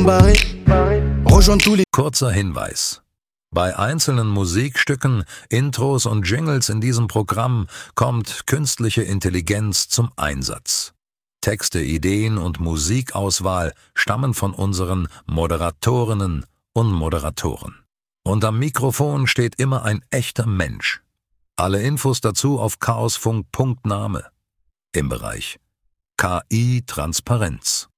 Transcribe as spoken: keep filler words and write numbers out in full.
barrés. Rejoindre tous les... Kurzer Hinweis. Bei einzelnen Musikstücken, Intros und Jingles in diesem Programm kommt künstliche Intelligenz zum Einsatz. Texte, Ideen und Musikauswahl stammen von unseren Moderatorinnen und Moderatoren. Und am Mikrofon steht immer ein echter Mensch. Alle Infos dazu auf chaosfunk punkt name im Bereich K I-Transparenz.